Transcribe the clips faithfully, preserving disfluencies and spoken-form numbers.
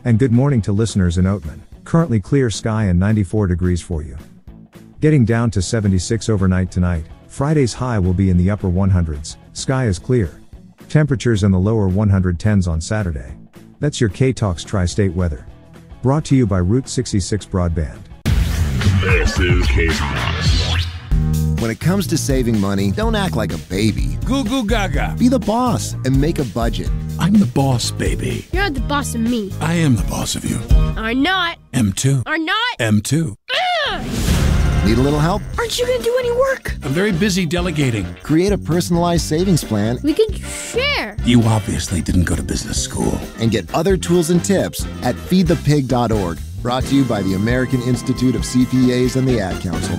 And good morning to listeners in Oatman. Currently clear sky and ninety-four degrees for you. Getting down to seventy-six overnight tonight. Friday's high will be in the upper hundreds. Sky is clear. Temperatures in the lower one hundred tens on Saturday. That's your K-Talks Tri-State weather. Brought to you by Route sixty-six Broadband. This is K-Talks. When it comes to saving money, don't act like a baby. Goo goo gaga. Be the boss and make a budget. I'm the boss, baby. You're the boss of me. I am the boss of you. Are not. M two. Are not. M two. Ugh. Need a little help? Aren't you going to do any work? I'm very busy delegating. Create a personalized savings plan. We could share. You obviously didn't go to business school. And get other tools and tips at feed the pig dot org. Brought to you by the American Institute of C P As and the Ad Council.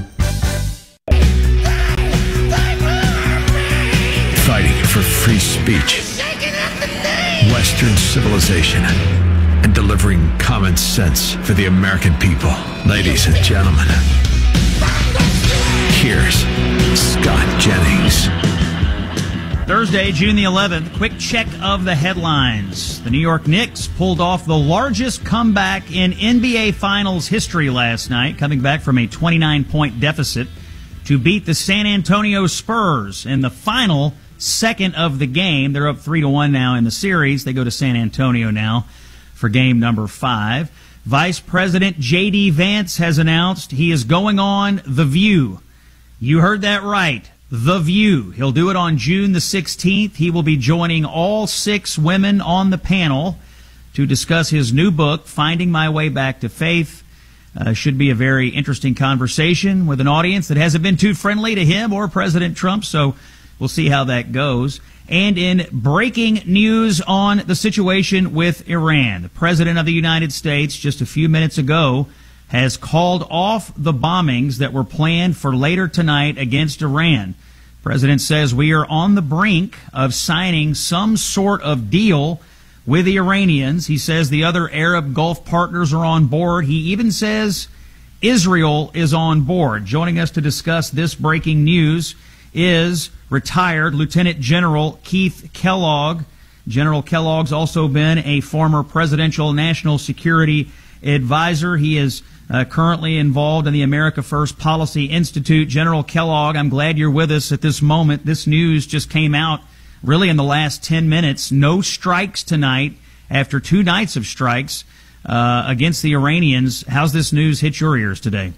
Fighting for free speech, Western civilization, and delivering common sense for the American people. Ladies and gentlemen, here's Scott Jennings. Thursday, June the eleventh, quick check of the headlines. The New York Knicks pulled off the largest comeback in N B A Finals history last night, coming back from a twenty-nine point deficit to beat the San Antonio Spurs in the final second of the game. They're up three to one now in the series. They go to San Antonio now for game number five. Vice President J D Vance has announced he is going on The View. You heard that right. The View. He'll do it on June the sixteenth. He will be joining all six women on the panel to discuss his new book, Finding My Way Back to Faith. Uh, should be a very interesting conversation with an audience that hasn't been too friendly to him or President Trump, so we'll see how that goes. And in breaking news on the situation with Iran, the President of the United States just a few minutes ago has called off the bombings that were planned for later tonight against Iran. The President says we are on the brink of signing some sort of deal with the Iranians. He says the other Arab Gulf partners are on board. He even says Israel is on board. Joining us to discuss this breaking news is retired Lieutenant General Keith Kellogg. General Kellogg's also been a former presidential national security advisor. He is uh, currently involved in the America First Policy Institute. General Kellogg, I'm glad you're with us at this moment. This news just came out really in the last ten minutes. No strikes tonight after two nights of strikes uh, against the Iranians. How's this news hit your ears today?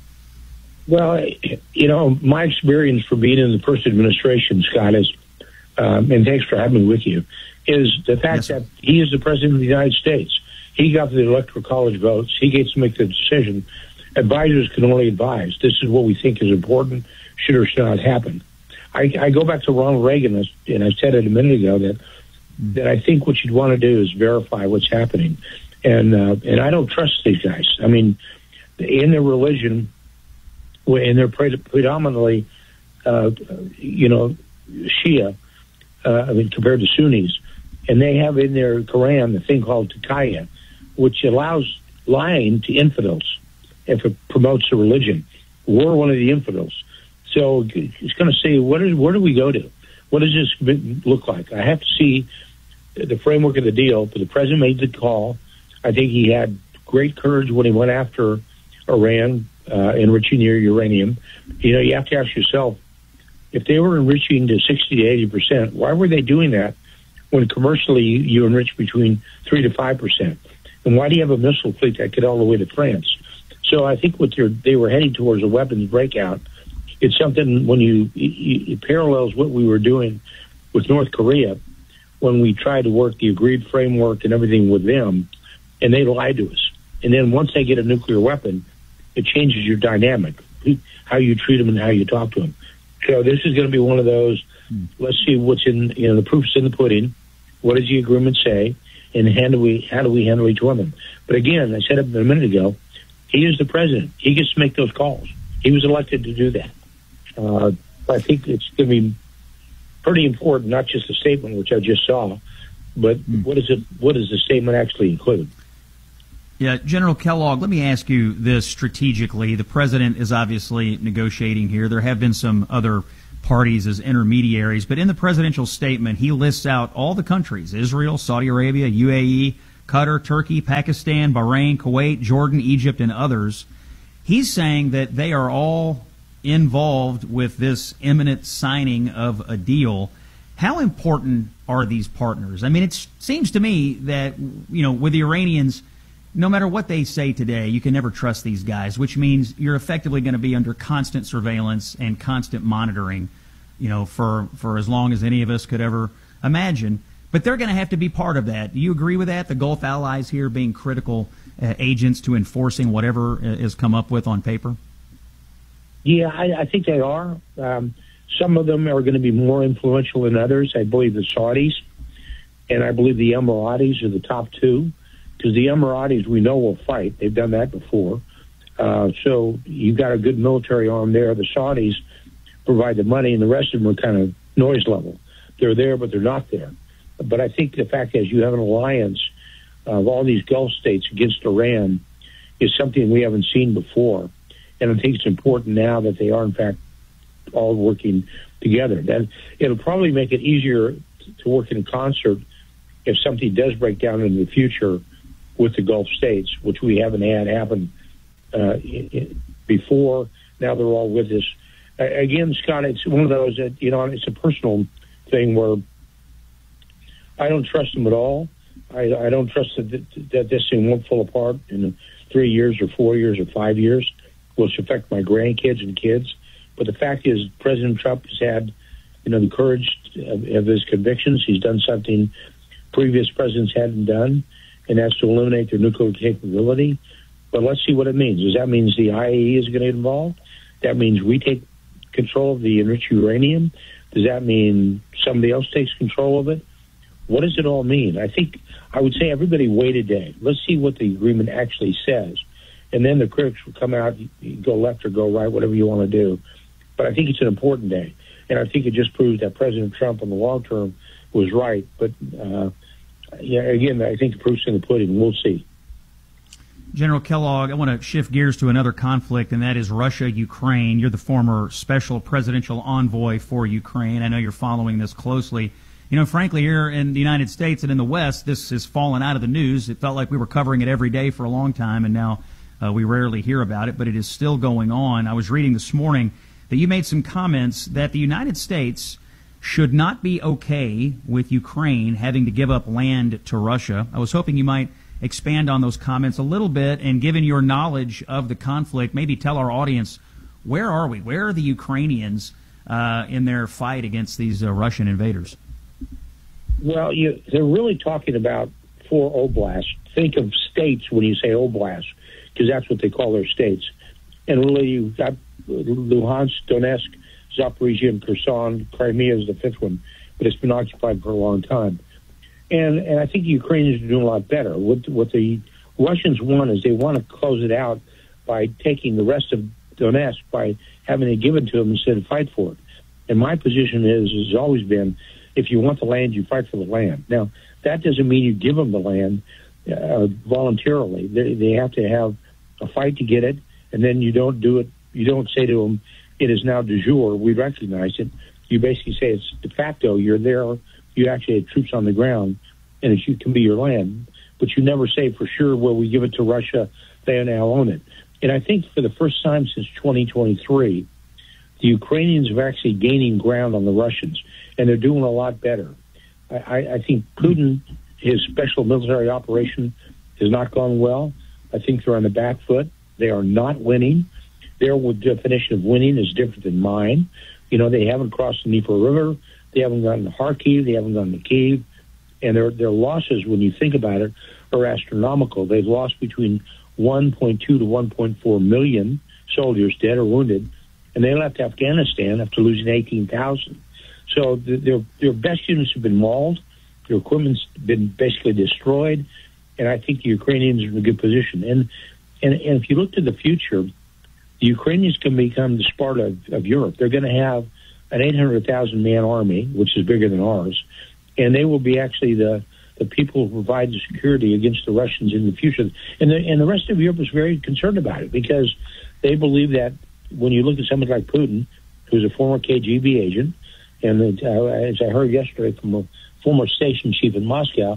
Well, you know, my experience for being in the first administration, Scott, is, um, and thanks for having me with you, is the fact yes, that he is the President of the United States. He got the Electoral College votes. He gets to make the decision. Advisors can only advise. This is what we think is important, should or should not happen. I, I go back to Ronald Reagan, and I said it a minute ago, that that I think what you'd want to do is verify what's happening. And, uh, and I don't trust these guys. I mean, in their religion, and they're predominantly, uh, you know, Shia, uh, I mean, compared to Sunnis. And they have in their Quran the thing called Taqiyya, which allows lying to infidels if it promotes the religion. We're one of the infidels. So it's going to say, what is, where do we go to? What does this look like? I have to see the framework of the deal, but the president made the call. I think he had great courage when he went after Iran, Uh, enriching your uranium. You know, you have to ask yourself, if they were enriching to sixty to eighty percent, why were they doing that when commercially you enrich between three to five percent? And why do you have a missile fleet that get all the way to France? So I think what they were heading towards a weapons breakout. It's something when you, you it parallels what we were doing with North Korea when we tried to work the agreed framework and everything with them, and they lied to us. And then once they get a nuclear weapon, it changes your dynamic, how you treat them and how you talk to them. So this is going to be one of those, let's see what's in, you know, the proof's in the pudding. What does the agreement say? And how do we, how do we handle each one of them? But again, I said it a minute ago, he is the president. He gets to make those calls. He was elected to do that. Uh, I think it's going to be pretty important, not just the statement, which I just saw, but mm. what is it? What does the statement actually include? Yeah, General Kellogg, let me ask you this strategically. The president is obviously negotiating here. There have been some other parties as intermediaries, but in the presidential statement, he lists out all the countries, Israel, Saudi Arabia, U A E, Qatar, Turkey, Pakistan, Bahrain, Kuwait, Jordan, Egypt, and others. He's saying that they are all involved with this imminent signing of a deal. How important are these partners? I mean, it seems to me that, you know, with the Iranians, no matter what they say today, you can never trust these guys, which means you're effectively going to be under constant surveillance and constant monitoring, you know, for, for as long as any of us could ever imagine. But they're going to have to be part of that. Do you agree with that? The Gulf allies here being critical uh, agents to enforcing whatever is come up with on paper? Yeah, I, I think they are. Um, some of them are going to be more influential than others. I believe the Saudis, and I believe the Emiratis are the top two, because the Emiratis we know will fight. They've done that before. Uh, so you've got a good military arm there. The Saudis provide the money, and the rest of them are kind of noise level. They're there, but they're not there. But I think the fact is you have an alliance of all these Gulf states against Iran is something we haven't seen before. And I think it's important now that they are, in fact, all working together. Then it'll probably make it easier to work in concert if something does break down in the future with the Gulf states, which we haven't had happen uh, before. Now they're all with us. Uh, again, Scott, it's one of those that, you know, it's a personal thing where I don't trust them at all. I, I don't trust that, that this thing won't fall apart in three years or four years or five years, which affect my grandkids and kids. But the fact is, President Trump has had, you know, the courage of, of his convictions. He's done something previous presidents hadn't done, and that's to eliminate their nuclear capability. But let's see what it means. Does that mean the I A E is going to get involved? That means we take control of the enriched uranium? Does that mean somebody else takes control of it? What does it all mean? I think I would say everybody wait a day. Let's see what the agreement actually says. And then the critics will come out, go left or go right, whatever you want to do. But I think it's an important day. And I think it just proves that President Trump in the long term was right. But, uh, yeah, again, I think the proof's in the pudding. We'll see. General Kellogg, I want to shift gears to another conflict, and that is Russia-Ukraine. You're the former special presidential envoy for Ukraine. I know you're following this closely. You know, frankly, here in the United States and in the West, this has fallen out of the news. It felt like we were covering it every day for a long time, and now uh, we rarely hear about it, but it is still going on. I was reading this morning that you made some comments that the United States should not be okay with Ukraine having to give up land to Russia. I was hoping you might expand on those comments a little bit, and given your knowledge of the conflict, maybe tell our audience, where are we? Where are the Ukrainians uh, in their fight against these uh, Russian invaders? Well, you, they're really talking about four oblasts. Think of states when you say oblast, because that's what they call their states. And really, you've got Luhansk, Donetsk, Zaporizhia, and Kherson. Crimea is the fifth one, but it's been occupied for a long time. And and I think the Ukrainians are doing a lot better. What, what the Russians want is they want to close it out by taking the rest of Donetsk, by having it given to them instead of fight for it. And my position is, has always been, if you want the land, you fight for the land. Now, that doesn't mean you give them the land uh, voluntarily. They, they have to have a fight to get it, and then you don't do it. You don't say to them, it is now de jure, we recognize it. You basically say it's de facto, you're there, you actually have troops on the ground, and it can be your land. But you never say for sure, well, we give it to Russia, they now own it. And I think for the first time since twenty twenty-three, the Ukrainians are actually gaining ground on the Russians, and they're doing a lot better. I, I think Putin, his special military operation, has not gone well. I think they're on the back foot. They are not winning. Their definition of winning is different than mine. You know, they haven't crossed the Dnieper River. They haven't gotten to Kharkiv. They haven't gotten to Kyiv. And their, their losses, when you think about it, are astronomical. They've lost between one point two to one point four million soldiers, dead or wounded, and they left Afghanistan after losing eighteen thousand. So the, their their best units have been mauled. Their equipment's been basically destroyed, and I think the Ukrainians are in a good position. And and, and if you look to the future, the Ukrainians can become the Sparta of, of Europe. They're going to have an eight hundred thousand man army, which is bigger than ours, and they will be actually the the people who provide the security against the Russians in the future. And the, and the rest of Europe is very concerned about it, because they believe that when you look at somebody like Putin, who's a former K G B agent, and uh, as I heard yesterday from a former station chief in Moscow,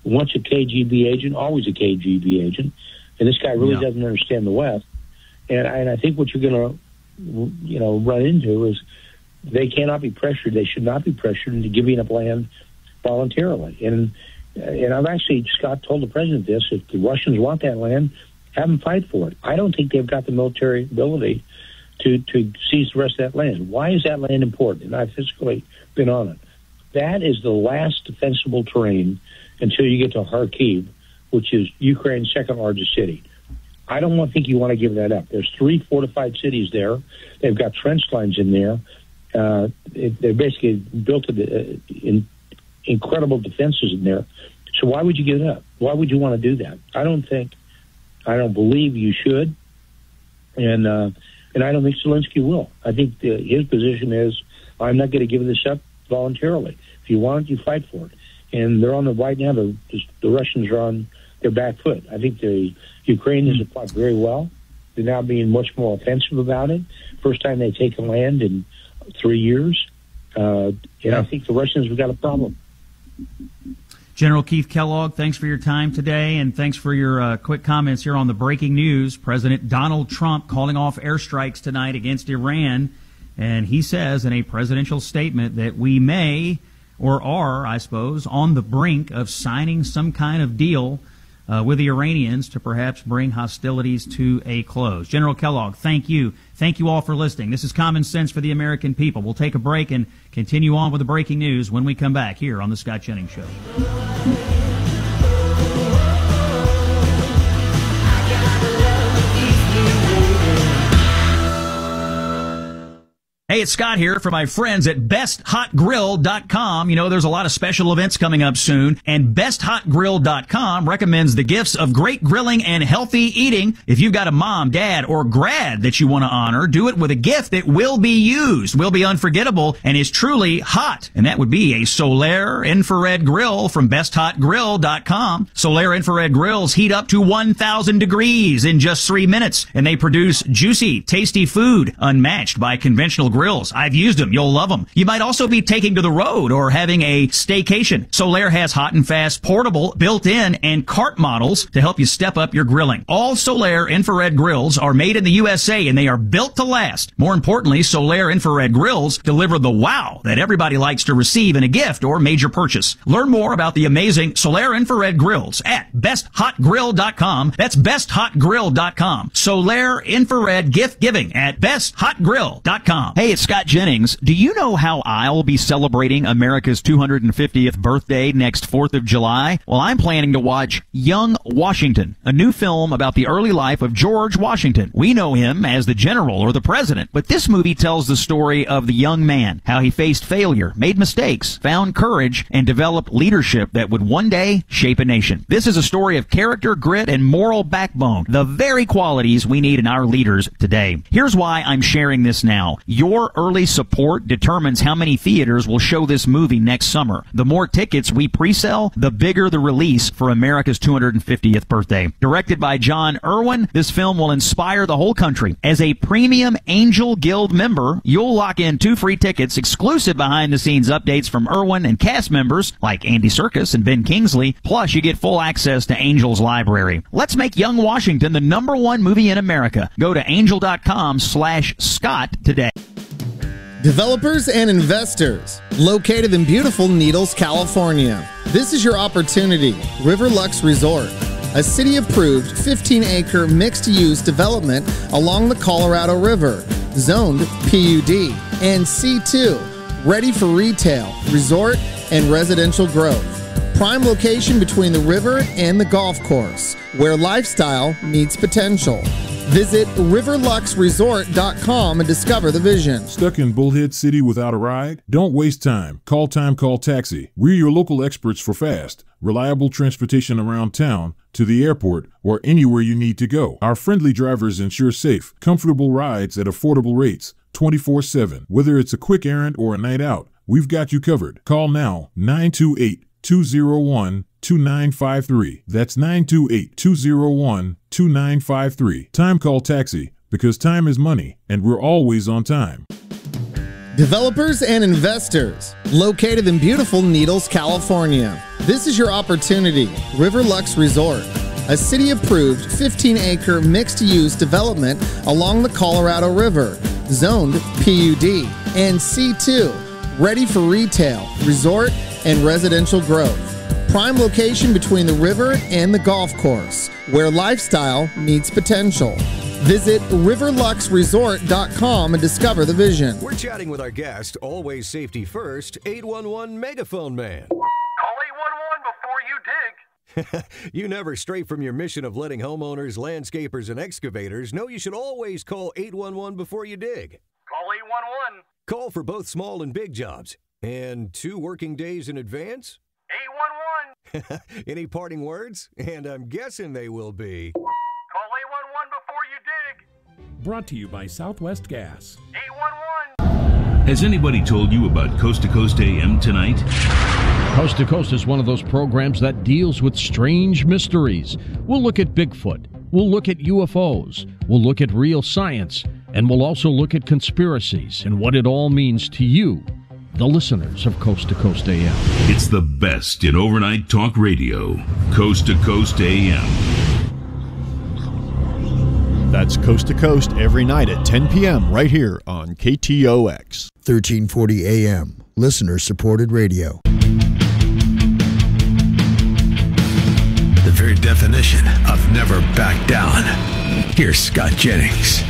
once a K G B agent, always a K G B agent. And this guy really yeah. doesn't understand the West. And, and I think what you're going to, you know, run into is they cannot be pressured. They should not be pressured into giving up land voluntarily. And and I've actually, Scott told the president this, if the Russians want that land, have them fight for it. I don't think they've got the military ability to, to seize the rest of that land. Why is that land important? And I've physically been on it. That is the last defensible terrain until you get to Kharkiv, which is Ukraine's second largest city. I don't want, think you want to give that up. There's three fortified cities there. They've got trench lines in there. Uh, it, they're basically built a, in incredible defenses in there. So why would you give it up? Why would you want to do that? I don't think, I don't believe you should, and uh, and I don't think Zelensky will. I think the, his position is, I'm not going to give this up voluntarily. If you want it, you fight for it. And they're on the right now. The, the Russians are on their back foot. I think the Ukrainians have fought very well. They're now being much more offensive about it. First time they take a land in three years. Uh, and yeah. I think the Russians have got a problem. General Keith Kellogg, thanks for your time today, and thanks for your uh, quick comments here on the breaking news. President Donald Trump calling off airstrikes tonight against Iran, and he says in a presidential statement that we may, or are, I suppose, on the brink of signing some kind of deal uh, with the Iranians to perhaps bring hostilities to a close. General Kellogg, thank you. Thank you all for listening. This is Common Sense for the American People. We'll take a break and continue on with the breaking news when we come back here on The Scott Jennings Show. Hey, it's Scott here for my friends at best hot grill dot com. You know, there's a lot of special events coming up soon, and best hot grill dot com recommends the gifts of great grilling and healthy eating. If you've got a mom, dad, or grad that you want to honor, do it with a gift that will be used, will be unforgettable, and is truly hot. And that would be a Solaire infrared grill from best hot grill dot com. Solaire infrared grills heat up to one thousand degrees in just three minutes, and they produce juicy, tasty food unmatched by conventional grills. Grills. I've used them. You'll love them. You might also be taking to the road or having a staycation. Solaire has hot and fast, portable, built-in, and cart models to help you step up your grilling. All Solaire infrared grills are made in the U S A, and they are built to last. More importantly, Solaire infrared grills deliver the wow that everybody likes to receive in a gift or major purchase. Learn more about the amazing Solaire infrared grills at best hot grill dot com. That's best hot grill dot com. Solaire infrared gift giving at best hot grill dot com. Hey, it's Scott Jennings. Do you know how I'll be celebrating America's two hundred fiftieth birthday next fourth of July? Well, I'm planning to watch Young Washington, a new film about the early life of George Washington. We know him as the general or the president, but this movie tells the story of the young man, how he faced failure, made mistakes, found courage, and developed leadership that would one day shape a nation. This is a story of character, grit, and moral backbone, the very qualities we need in our leaders today. Here's why I'm sharing this now. Your early support determines how many theaters will show this movie next summer. The more tickets we pre-sell, the bigger the release for America's two hundred fiftieth birthday. Directed by John Irwin, this film will inspire the whole country. As a premium Angel Guild member, you'll lock in two free tickets, exclusive behind-the-scenes updates from Irwin and cast members like Andy Serkis and Ben Kingsley, plus you get full access to Angel's library. Let's make Young Washington the number one movie in America. Go to angel dot com slash Scott today. Developers and investors, located in beautiful Needles, California. This is your opportunity. Riverlux Resort, a city-approved fifteen acre mixed-use development along the Colorado River, zoned P U D and C two, ready for retail, resort, and residential growth. Prime location between the river and the golf course, where lifestyle meets potential. Visit riverlux resort dot com and discover the vision. Stuck in Bullhead City without a ride? Don't waste time. Call Time Call Taxi. We're your local experts for fast, reliable transportation around town, to the airport, or anywhere you need to go. Our friendly drivers ensure safe, comfortable rides at affordable rates, twenty-four seven. Whether it's a quick errand or a night out, we've got you covered. Call now, nine two eight, two zero one, two nine five three. That's nine two eight, two zero one, two nine five three. Time Call Taxi, because time is money, and we're always on time. Developers and investors, located in beautiful Needles, California. This is your opportunity. Riverlux Resort, a city-approved fifteen acre mixed-use development along the Colorado River, zoned P U D and C two, ready for retail, resort, and residential growth. Prime location between the river and the golf course, where lifestyle meets potential. Visit riverlux resort dot com and discover the vision. We're chatting with our guest, always safety first, eight one one Megaphone Man. Call eight one one before you dig. You never stray from your mission of letting homeowners, landscapers, and excavators know you should always call eight one one before you dig. Call eight one one. Call for both small and big jobs. And two working days in advance? eight one one. Any parting words? And I'm guessing they will be... Call eight one one before you dig. Brought to you by Southwest Gas. eight one one. Has anybody told you about Coast to Coast A M tonight? Coast to Coast is one of those programs that deals with strange mysteries. We'll look at Bigfoot. We'll look at U F Os. We'll look at real science. And we'll also look at conspiracies and what it all means to you, the listeners of Coast to Coast A M. It's the best in overnight talk radio. Coast to Coast A M. That's Coast to Coast every night at ten p.m. right here on K T O X. thirteen forty A M, listener-supported radio. The very definition of never back down. Here's Scott Jennings.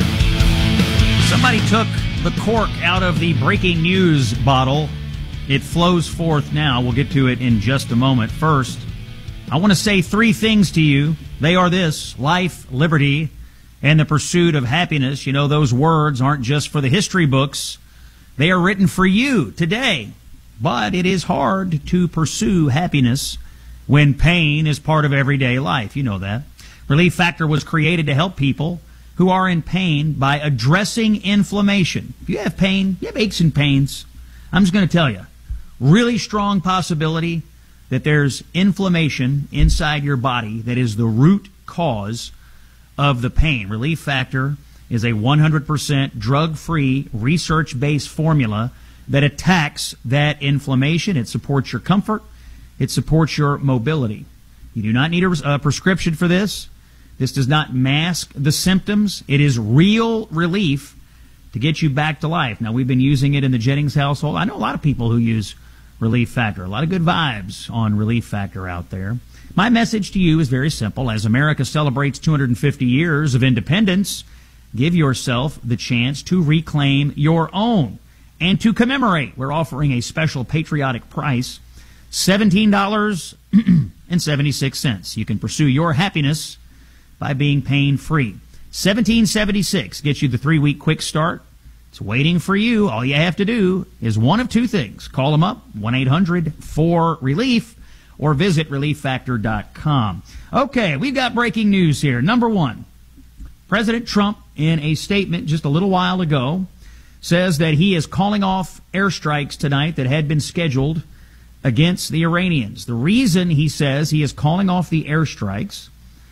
Somebody took the cork out of the breaking news bottle. It flows forth now. We'll get to it in just a moment. First, I want to say three things to you. They are this: life, liberty, and the pursuit of happiness. You know, those words aren't just for the history books. They are written for you today. But it is hard to pursue happiness when pain is part of everyday life. You know that. Relief Factor was created to help people who are in pain by addressing inflammation. If you have pain, you have aches and pains, I'm just going to tell you, really strong possibility that there's inflammation inside your body that is the root cause of the pain. Relief Factor is a one hundred percent drug-free, research-based formula that attacks that inflammation. It supports your comfort. It supports your mobility. You do not need a, a prescription for this. This does not mask the symptoms. It is real relief to get you back to life. Now, we've been using it in the Jennings household. I know a lot of people who use Relief Factor. A lot of good vibes on Relief Factor out there. My message to you is very simple. As America celebrates two hundred fifty years of independence, give yourself the chance to reclaim your own. And to commemorate, we're offering a special patriotic price, seventeen dollars and seventy-six cents. You can pursue your happiness by being pain-free. seventeen seventy-six gets you the three-week quick start. It's waiting for you. All you have to do is one of two things. Call them up, one eight hundred four relief, or visit relief factor dot com. Okay, we've got breaking news here. Number one, President Trump, in a statement just a little while ago, says that he is calling off airstrikes tonight that had been scheduled against the Iranians. The reason he says he is calling off the airstrikes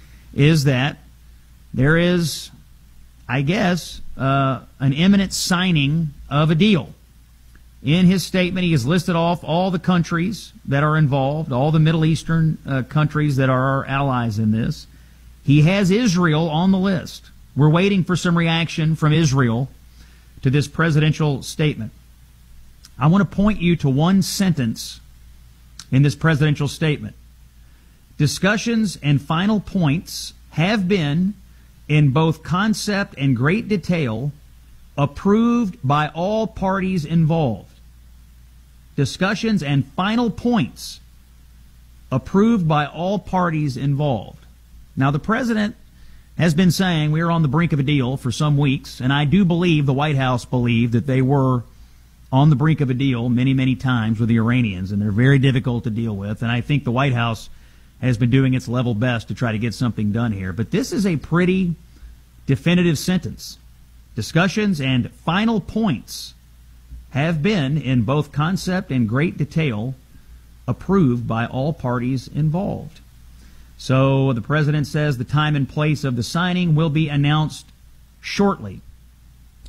is that there is, I guess, uh, an imminent signing of a deal. In his statement, he has listed off all the countries that are involved, all the Middle Eastern uh, countries that are our allies in this. He has Israel on the list. We're waiting for some reaction from Israel to this presidential statement. I want to point you to one sentence in this presidential statement. Discussions and final points have been, in both concept and great detail, approved by all parties involved. Discussions and final points approved by all parties involved. Now, the president has been saying we are on the brink of a deal for some weeks, and I do believe the White House believed that they were on the brink of a deal many, many times with the Iranians, and they're very difficult to deal with. And I think the White House has been doing its level best to try to get something done here. But this is a pretty definitive sentence. Discussions and final points have been, in both concept and great detail, approved by all parties involved. So the president says the time and place of the signing will be announced shortly.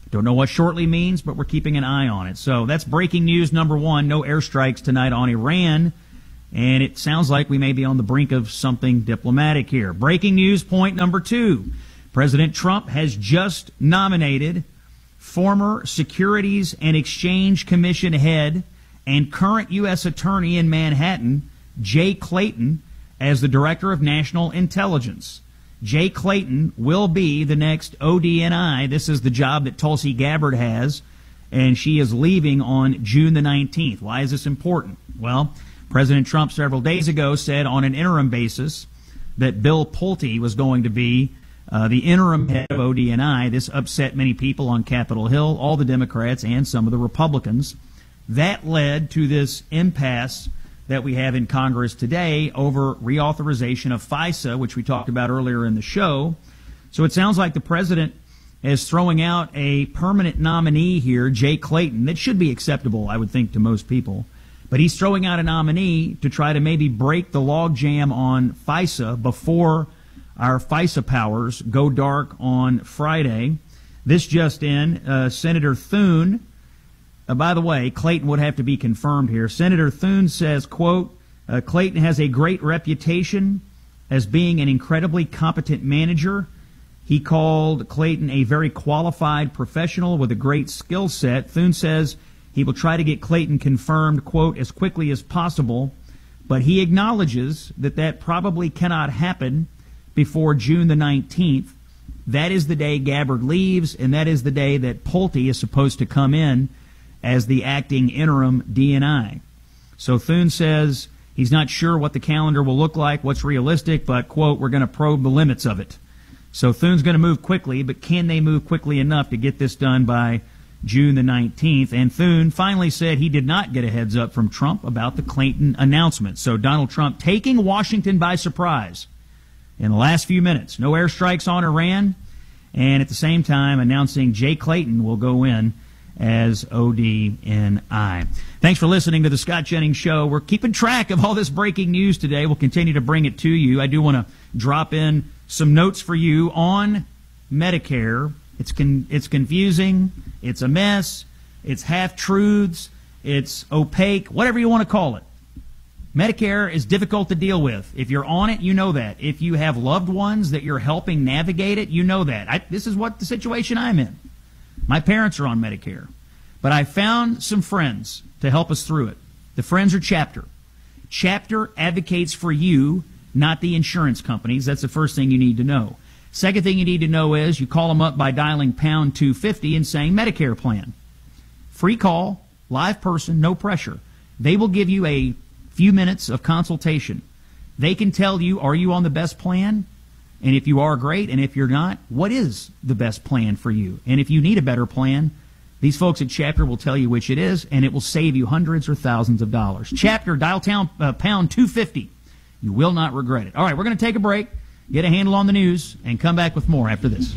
Don't know what shortly means, but we're keeping an eye on it. So that's breaking news number one. No airstrikes tonight on Iran. And it sounds like we may be on the brink of something diplomatic here. Breaking news point number two. President Trump has just nominated former Securities and Exchange Commission head and current U S Attorney in Manhattan, Jay Clayton, as the Director of National Intelligence. Jay Clayton will be the next O D N I. This is the job that Tulsi Gabbard has, and she is leaving on June the nineteenth. Why is this important? Well, President Trump several days ago said on an interim basis that Bill Pulte was going to be uh, the interim head of O D N I. This upset many people on Capitol Hill, all the Democrats and some of the Republicans. That led to this impasse that we have in Congress today over reauthorization of FISA, which we talked about earlier in the show. So it sounds like the president is throwing out a permanent nominee here, Jay Clayton. That should be acceptable, I would think, to most people. But he's throwing out a nominee to try to maybe break the logjam on FISA before our FISA powers go dark on Friday. This just in, uh, Senator Thune, Uh, by the way, Clayton would have to be confirmed here. Senator Thune says, quote, uh, Clayton has a great reputation as being an incredibly competent manager. He called Clayton a very qualified professional with a great skill set. Thune says he will try to get Clayton confirmed, quote, as quickly as possible, but he acknowledges that that probably cannot happen before June the nineteenth. That is the day Gabbard leaves, and that is the day that Pulte is supposed to come in as the acting interim D N I. So Thune says he's not sure what the calendar will look like, what's realistic, but, quote, we're going to probe the limits of it. So Thune's going to move quickly, but can they move quickly enough to get this done by June the nineteenth? And Thune finally said he did not get a heads up from Trump about the Clayton announcement. So Donald Trump taking Washington by surprise in the last few minutes. No airstrikes on Iran, and at the same time announcing Jay Clayton will go in as O D N I. Thanks for listening to the Scott Jennings Show. We're keeping track of all this breaking news today. We'll continue to bring it to you. I do want to drop in some notes for you on Medicare. It's con- it's confusing. It's a mess. It's half-truths. It's opaque, whatever you want to call it. Medicare is difficult to deal with. If you're on it, you know that. If you have loved ones that you're helping navigate it, you know that. I, this is what the situation I'm in. My parents are on Medicare, but I found some friends to help us through it. The friends are Chapter. Chapter advocates for you, not the insurance companies. That's the first thing you need to know. Second thing you need to know is you call them up by dialing pound two fifty and saying Medicare plan. Free call, live person, no pressure. They will give you a few minutes of consultation. They can tell you, are you on the best plan? And if you are, great. And if you're not, what is the best plan for you? And if you need a better plan, these folks at Chapter will tell you which it is, and it will save you hundreds or thousands of dollars. Chapter, dial town, uh, pound two fifty. You will not regret it. All right, we're going to take a break, get a handle on the news, and come back with more after this.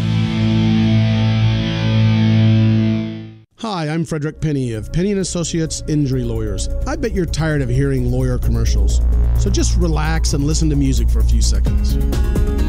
Hi, I'm Frederick Penny of Penny and Associates Injury Lawyers. I bet you're tired of hearing lawyer commercials. So just relax and listen to music for a few seconds.